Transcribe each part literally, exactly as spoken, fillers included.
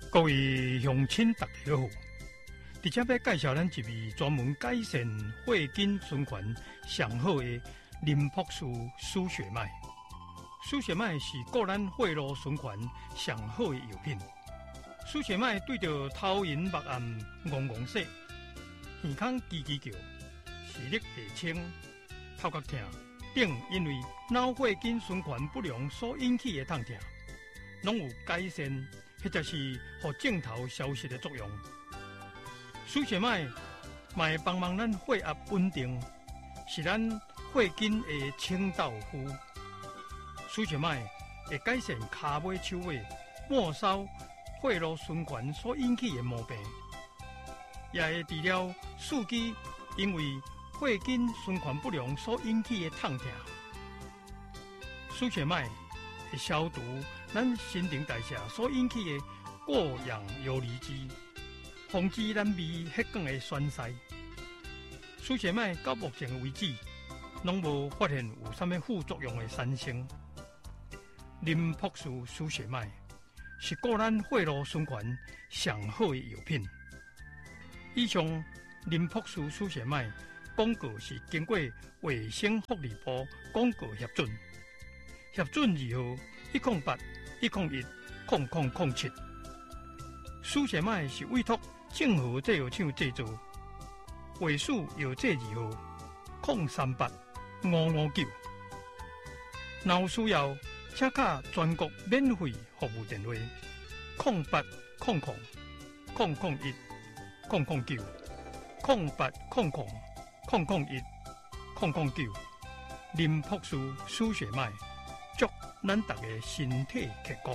各位乡亲，大家好！伫这要介绍咱一味专门改善血筋循环上好的林朴素输血麦。输血麦是顾咱血路循环上好的药品。输血麦对着头晕目暗、戆戆说、耳孔叽叽叫、视力下清、头壳痛等，因为脑血筋循环不良所引起的痛痛，拢有改善或者是互症头消失的作用。输血麦嘛会帮忙咱血压稳定，是咱血筋的清道夫。输血麦会改善骹尾、手尾、末梢血路循环所引起的毛病，也会治疗四肢因为血筋循环不良所引起的痛痛。输血麦会消除咱新陈代谢所引起的过氧游离基，防止咱胃血管的栓塞。输血麦到目前为止，拢无发现有啥物副作用的产生。林朴素输血麦是顾咱血路循环上好的药品。以上林朴素输血麦广告是经过卫生福利部广告核准，核准字号一零八一零一零零零七。输血麦是委托正和制药厂制作，卫数药剂字号零三八五五九。若有需要，请卡全国免费服务电话：零八零零零零一零零九零八零零零零一零零九。林朴素输血麦，祝咱大家身体健康。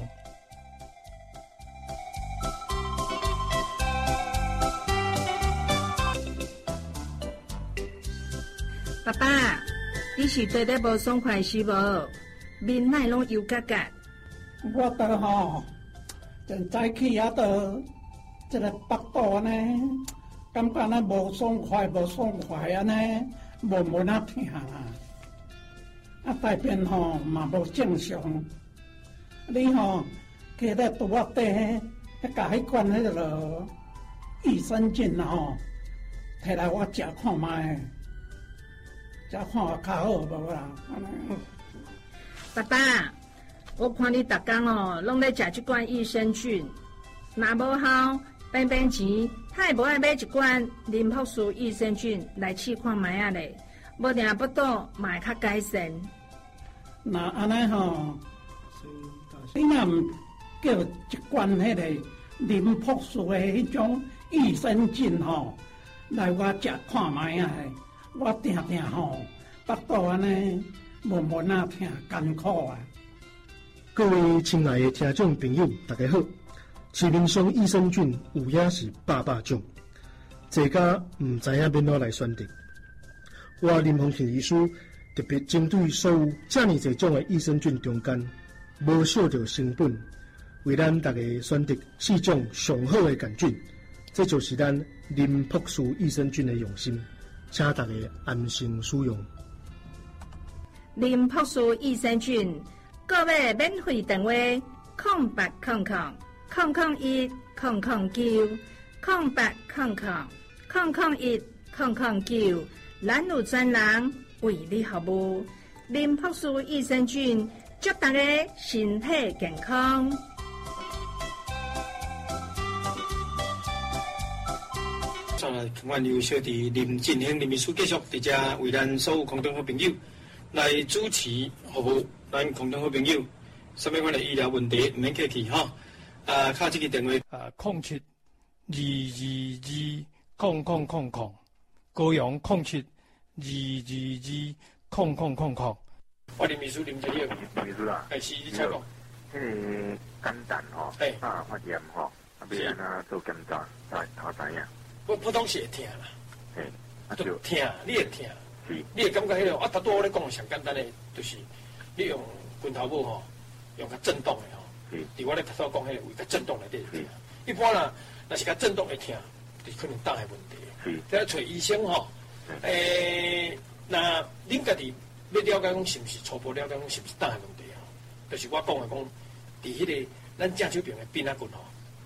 爸爸，你是对得无爽快是无？面奶拢油嘎嘎。 我得吼，现在去遐到这个腹肚呢，感觉呢无爽快，无爽快啊呢，无无那疼啊。啊，大便吼嘛无正常。你吼去咧拄我底，迄甲迄罐迄个益生菌吼，摕来我食看卖。食看较好无啦？ 爸爸，我看你逐工哦，拢咧食即罐益生菌，若无效，变变钱，他也无爱买一罐林朴素益生菌来试看卖啊咧，无定不倒嘛会较改善。 那安尼吼，你若毋叫一罐迄个林朴素的迄种益生菌吼，来我食看卖啊！我定定吼，腹肚安尼闷闷啊疼，艰苦啊！ 各位亲爱的听众朋友，大家好。市面上益生菌有影是百百种，大家唔知影要哪来选择。我林丰庆医师特别针对所有这么多种的益生菌中间，无少着成本，为咱大家选择四种上好的杆菌，这就是咱林朴素益生菌的用心。请大家安心使用。 林朴素益生菌，购买免费电话：零八零零零零一零零九零八零零零零一零零九。咱有专人为你服务。林朴素益生菌，祝大家身体健康。 阮由小弟林进兴林秘书继续伫遮为咱所有空中好朋友来主持服务，咱空中好朋友，什么款的医疗问题唔免客气哈。啊，靠这个电话啊，零七二二二零零零零，高阳零七二二二零零零零。我林秘书林进兴， 秘书啊， 哎，是你请讲。 迄个肝胆吼，哎，啊发炎吼，啊要安那做检查，才头知影。 普普通是会疼啦， 嘿，啊就疼，你会疼， 是， 你会感觉迄个，啊，头拄我咧讲上简单诶，就是你用拳头母吼，用较震动诶吼，是，伫我咧头拄讲迄个位较震动内底会疼。一般啦，若是较震动会疼，就是可能胆诶问题。是，再找医生吼，诶，那恁家己要了解讲是毋是初步了解讲是毋是胆诶问题吼，就是我讲诶讲，伫迄个咱正手边诶边仔骨吼，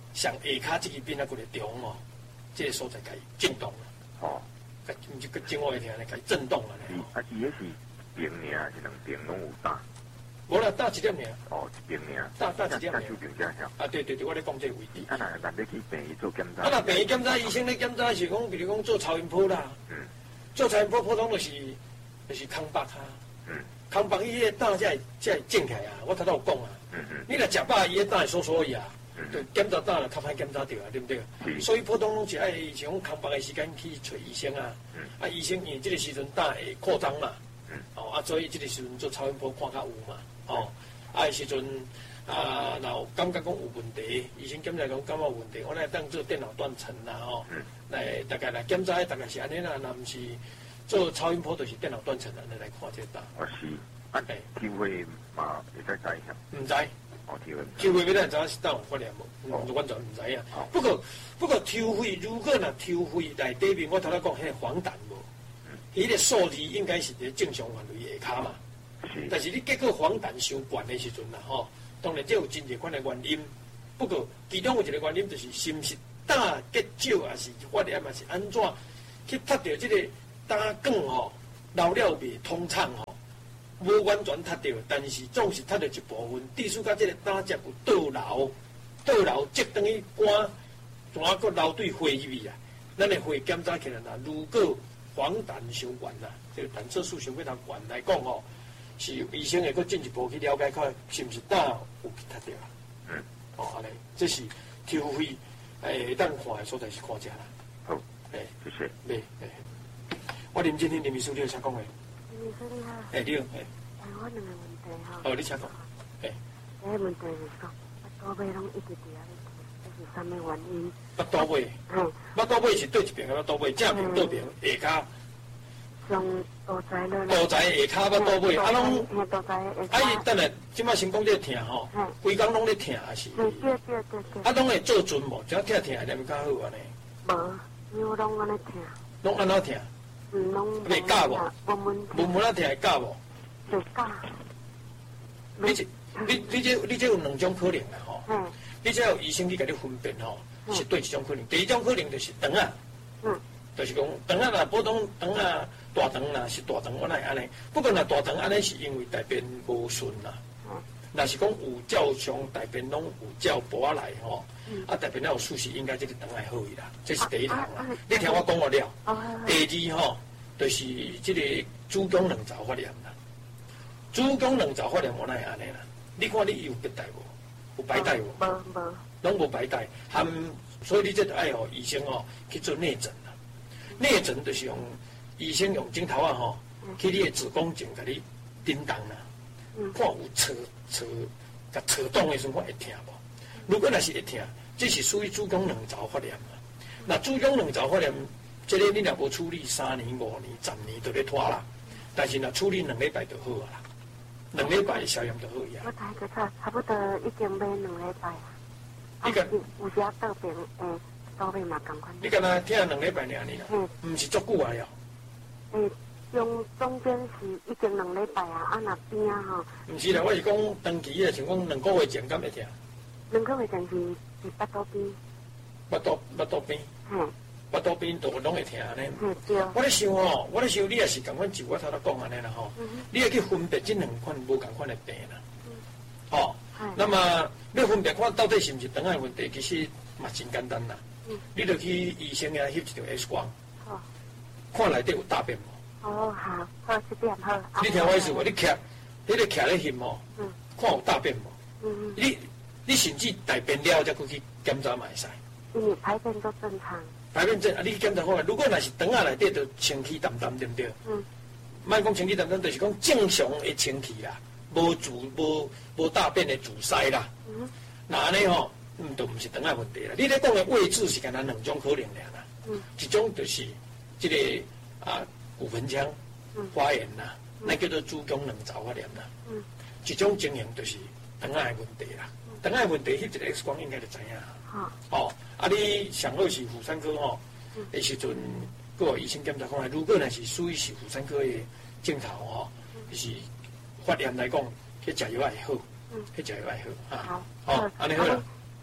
上下骹这个边啊，过来中哦，这个所在该震动了。 哦， 甲毋是个正我的听咧，该震动了咧。 啊，伊迄是平尔，是两边拢有打。 无啦，打一点尔。 哦，一边尔。 打打一点尔。啊，对对对，我咧讲这个位置。 啊，那咱要去病院做检查。 啊，那病院检查，医生咧检查是讲，比如讲做超音波啦。嗯。做超音波普通就是就是空白啊。嗯。空白伊个胆才会才会正起来啊！我头头有讲啊。嗯嗯。你若食饱，伊个胆会缩缩去啊。就检查胆了，较歹检查到啊，对不对？所以普通拢是爱像空白的时间去找医生啊。啊，医生因为这个时阵胆会扩张嘛。哦，啊，所以这个时阵做超音波看较有嘛。哦，啊，的时阵啊，然后感觉讲有问题，医生检查讲感觉有问题，我来当做电脑断层啦，吼。来大概来检查，大概是安尼啦，若毋是做超音波，就是电脑断层安尼来看这胆。 哦是，啊，体会嘛会使知影？ 毋知。 抽血要咱知是胆有发炎无？完全唔知影。不过不过抽血，如果若抽血内底面，我头先讲迄个黄疸无，伊个数字应该是伫正常范围下骹嘛。但是你结果黄疸伤悬的时阵啦，吼，当然这有真侪款的原因。不过其中有一个原因就是是毋是胆结少，还是发炎，还是安怎去踢到这个胆管吼，流了未通畅吼。无完全踢到，但是总是踢到一部分。致使甲这个胆汁有倒流，倒流即等于肝，怎啊个流对血入去啊？咱的血检查起来啦，如果黄疸伤悬啦，这个胆色素上非常悬来讲吼，是医生会搁进一步去了解看是毋是胆有去踢到啦。嗯，哦，安尼，这是抽血诶，当看的所在是看这啦。 好，诶，谢谢。 诶，诶，我林今天林秘书你有啥讲诶？ 你说你好。 哎，你好，哎。 哎，我两个问题哈。 哦，你请讲。哎。 第一个问题是讲，巴肚尾拢一直伫遐咧痛，这是什么原因？ 巴肚尾。嗯。巴肚尾是对一边个巴肚尾，正面对边下骹。 上肚脐了。 肚脐下骹巴肚尾，啊拢。 肚脐下骹。 啊，伊等下，即摆先讲这痛吼，规工拢咧痛还是？ 对对对对对。 啊，拢会做准无？只要痛痛念较好安尼。 无，因为拢安尼痛。 拢安怎痛？ 嗯，拢袂假无？ 闷闷闷闷啊痛会假无？ 袂假。 你这、你、你这、你这有两种可能啦吼。嗯。你这有医生去甲你分辨吼，是对一种可能。第一种可能就是肠啊。嗯。就是讲肠啊，若普通肠啊，大肠啦是大肠，我来安尼。不过若大肠安尼是因为大便无顺啦。嗯。若是讲有照常大便拢有照补啊来吼，啊大便了有舒适，应该这个肠会好伊啦。这是第一项啦。你听我讲我了。第二吼。就是这个子宫卵巢发炎啦，子宫卵巢发炎无奈安尼啦。你看你有白带无？有白带无？ 无无， 拢无白带，含所以你这就爱吼医生吼去做内诊啦。内诊就是用医生用镜头啊吼，去你的子宫颈甲你叮当啦，看有扯扯甲扯动的时候会痛无？如果若是会痛，这是属于子宫卵巢发炎啦。那子宫卵巢发炎。这个你若无处理三年、五年、十年，就咧拖啦。但是若处理两礼拜就好啊啦，两礼拜消炎就好呀。 我大概差差不多已经买两礼拜啊。你个有些倒病诶，倒病嘛共款。 你敢若听两礼拜尔呢啦？嗯，唔是足久啊了。 诶，中中间是已经两礼拜啊，啊那边啊吼。 唔是啦，我是讲长期诶，像讲两个月前敢会听。 两个月前是是巴肚边。 巴肚巴肚边。嗯。巴肚边都拢会疼安尼。嗯，对。我咧想吼，我咧想你也是共款，就我头头讲安尼啦吼。嗯。你会去分别这两款无共款的病啦。嗯。哦。那么要分别看到底是毋是肠癌问题，其实嘛真简单啦。嗯。你著去医生遐翕一张 X 光。好。看内底有大便无？ 哦，好，好，这点好。 你听我意思无？你徛，迄个徛咧翕吼。嗯。看有大便无？嗯。你你甚至大便了再过去检查嘛会使。 因为排便都正常。 排便正啊！你检查看，如果若是肠仔内底就清气淡淡，对不对？嗯。莫讲清气淡淡，就是讲正常的清气啦，无阻无无大便的阻塞啦。嗯。那安尼吼，嗯，都毋是肠仔问题啦。你咧讲的位置是干那两种可能俩啦。嗯。一种就是这个啊骨盆腔发炎啦，那叫做子宫卵巢发炎啦。嗯。一种情形就是肠仔的问题啦。肠仔的问题，翕一个 X 光应该就知影。好。哦。啊！你上好是妇产科吼，的时阵，各有医生检查看，如果若是属于是妇产科的镜头吼，就是发炎来讲，去食药也好，去食药也好啊。好，安尼好啦。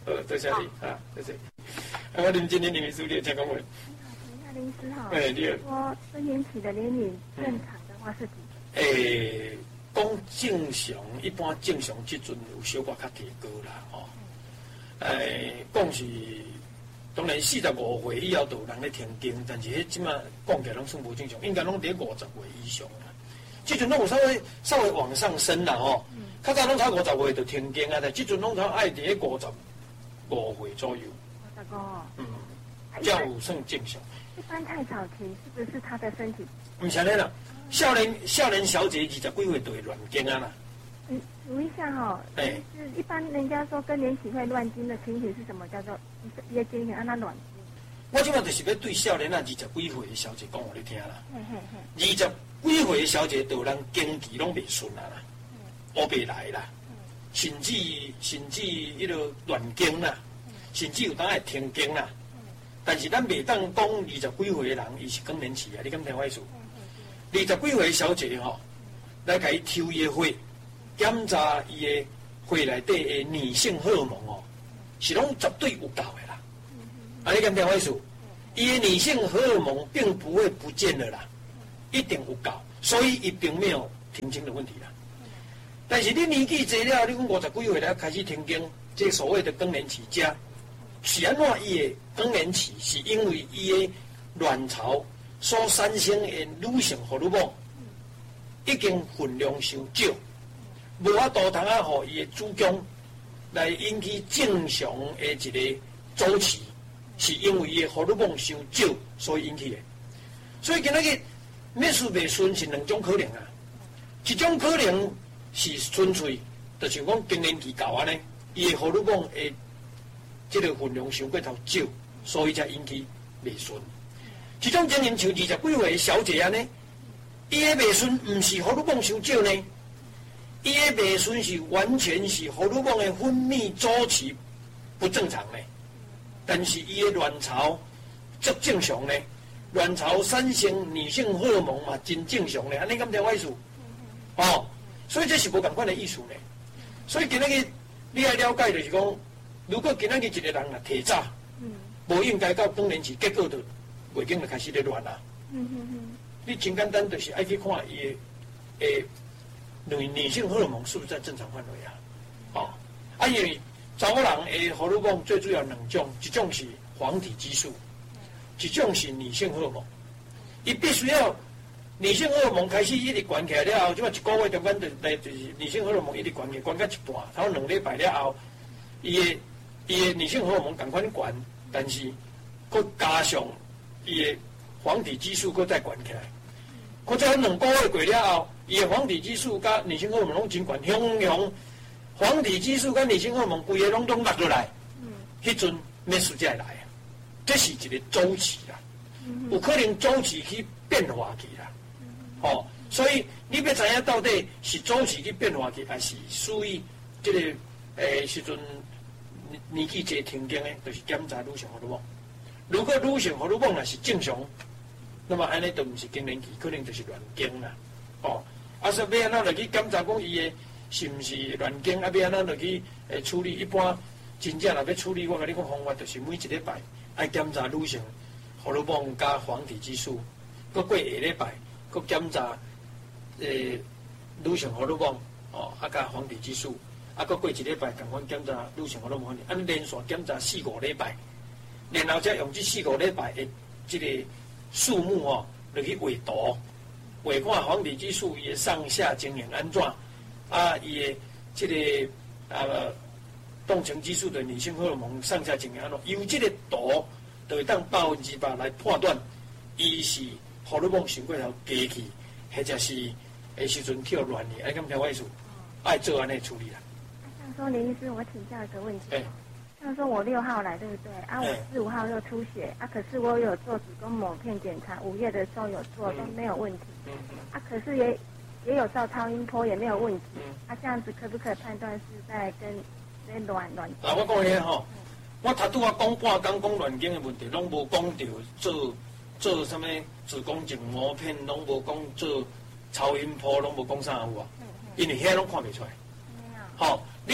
好，多谢你啊，多谢。啊，我林经理林秘书，你有听讲过？ 林医师哈， 哎，你说更年期的年龄正常的话是几岁？ 诶，讲正常，一般正常即阵有小可较提高啦，吼、哦。诶，讲是当然四十五岁以后就有人咧停经，但是迄即马讲起来拢算无正常，应该拢伫五十岁以上啦。即阵拢有稍微稍微往上升啦，吼、哦。嗯、较早拢才五十岁就停经啊，但即阵拢才爱伫咧五十五岁左右。 五十五。 嗯，这样有算正常。 一般太早期是不是他的身体？ 唔是安尼啦，少年少年小姐二十几岁就会乱经啊啦。 嗯，数一下哈、哦，哎，是一般人家说更年期会乱经的情形是什么？叫做一些经形让他乱经。 我今晚就是要对少年啊二十几岁的小姐讲互你听啦。 嘿嘿嘿。 二十几岁的小姐就有人经期拢袂顺啊啦，乌袂来啦，甚至甚至迄个乱经啦，甚至有当会停经啦。但是咱袂当讲二十几岁的人伊是更年期啊，你敢听我意思？二十几岁的小姐吼、哦，来甲伊抽伊的血，检查伊的血内底的女性荷尔蒙哦，是拢绝对有够的啦。啊，你敢听我意思？伊的女性荷尔蒙并不会不见了啦，一定有够，所以伊并没有停经的问题啦。但是你年纪大了，你讲五十几岁了开始停经，这所谓的更年期加。是安怎伊的更年期？是因为伊的卵巢所产生的女性荷尔蒙已经分量伤少，无法度通啊，互伊的子宫来引起正常的一个周期，是因为伊的荷尔蒙伤少所以引起的。所以今仔日灭输袂顺是两种可能啊，一种可能是纯粹，就是讲更年期到安尼，伊的荷尔蒙会。这个分量伤过头少，所以才引起袂顺。这种情形像二十几岁的小姐安尼，伊的袂顺唔是荷尔蒙伤少呢，伊的袂顺是完全是荷尔蒙的分泌周期不正常呢。但是伊的卵巢足正常呢，卵巢产生女性荷尔蒙嘛真正常呢，安尼敢听我意思？哦，所以这是无共款的意思呢。所以今仔日你要了解就是讲。如果今仔日一个人啊提早，无、嗯、应该到更年期，结果就月经就开始咧乱啦。嗯嗯嗯、你真简单，就是爱去看伊的诶女女性荷尔蒙是不是在正常范围啊？哦，啊，因为查某人诶荷尔蒙最主要两种，一种是黄体激素，一种是女性荷尔蒙。伊必须要女性荷尔蒙开始一直悬起来了后，即嘛一个月中间就来就是女性荷尔蒙一直悬起，悬到一半，差不多两礼拜了后，伊的伊的女性荷尔蒙赶快悬，但是佮加上伊的黄体激素佮再悬起来，佮再两个月过了后，伊的黄体激素佮女性荷尔蒙拢真悬，雄雄黄体激素佮女性荷尔蒙规个拢拢落落来，迄阵咩事才会来啊？这是一个周期啦，有可能周期去变化去啦，哦，所以你要知影到底是周期去变化去，还是属于这个诶时阵？年纪侪停经的，就是检查女性荷尔蒙。如果女性荷尔蒙若是正常，那么安尼都唔是更年期，可能就是乱经啦。哦，啊，说要安怎落去检查讲伊的是唔是乱经，啊，要安怎落去诶处理？一般真正若要处理，我甲你讲方法，就是每一礼拜爱检查女性荷尔蒙加黄体激素，佮过下礼拜佮检查诶女性荷尔蒙，哦，啊加黄体激素。啊，佮过一礼拜，共款检查女性荷尔蒙，安尼连续检查四五礼拜，然后才用这四五礼拜的这个数目哦，落去画图，画看黄体激素伊的上下经营安怎，啊，伊的这个啊动情激素的女性荷尔蒙上下经营安怎，由这个图就会当百分之百来判断，伊是荷尔蒙上过头加去，或者是诶时阵跳乱去，安尼咁听我意思，爱做安尼处理啦。 说林医师，我请教一个问题。哎，像说我六号来，对不对？啊，我四五号又出血，啊，可是我有做子宫抹片检查，五月的时候有做，都没有问题。嗯嗯。啊，可是也也有照超音波，也没有问题。嗯。啊，这样子可不可以判断是在跟在卵卵？ 啊，我讲遐吼，我头拄啊讲半讲讲卵经的问题，拢无讲到做做什么子宫颈膜片，拢无讲做超音波，拢无讲啥有啊？因为遐拢看袂出来。好，你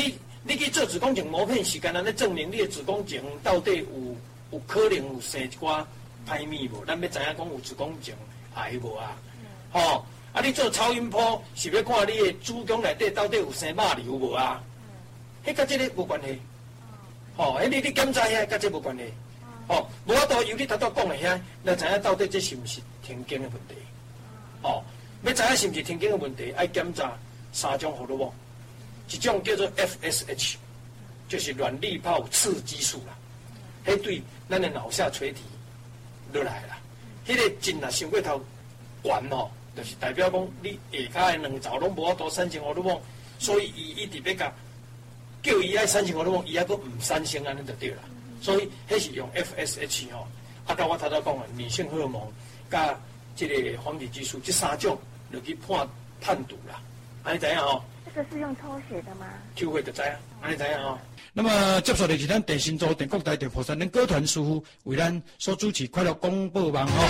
你去做子宫颈膜片，是干那咧证明你的子宫颈到底有有可能有生一寡歹物无？咱要知影讲有子宫颈癌无啊？吼、哦，啊，你做超音波是要看你的子宫内底到底有生肉瘤无啊？迄甲这个无关系。吼、哦，迄你你检查遐，甲这无关系。哦，无法度由你头拄讲的遐，来知影到底这是毋是停经的问题。哦，要知影是毋是停经的问题，爱检查三种荷尔蒙，一种叫做 F S H， 就是卵粒泡刺激素啦，迄对咱的脑下垂体落来啦。迄、那个真若伤过头悬吼，就是代表讲你下骹的两槽拢无法度产生荷尔蒙，所以伊一直要甲叫伊爱产生荷尔蒙，伊还佫毋产生安尼就对啦。所以，迄是用 F S H 吼，啊，甲我头头讲的女性荷尔蒙，甲这个黄体激素，这三种就去判判读啦。安尼知影吼？ 这个是用抽血的吗？ 抽血就知影，安尼知影吼。那么接下来是咱电信组电国台电佛山恁歌团师傅为咱所主持快乐广播网吼。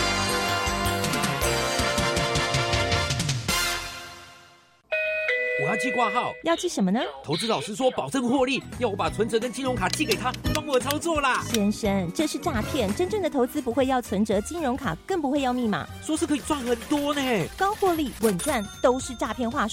我要寄挂号， 要寄什么呢？ 投资老师说保证获利，要我把存折跟金融卡寄给他，帮我操作啦。 先生，这是诈骗，真正的投资不会要存折、金融卡，更不会要密码。 说是可以赚很多呢， 高获利、稳赚都是诈骗话术。